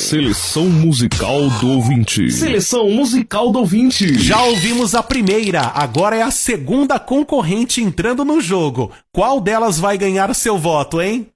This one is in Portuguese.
Seleção musical do ouvinte. Seleção musical do ouvinte. Já ouvimos a primeira, agora é a segunda concorrente entrando no jogo. Qual delas vai ganhar seu voto, hein?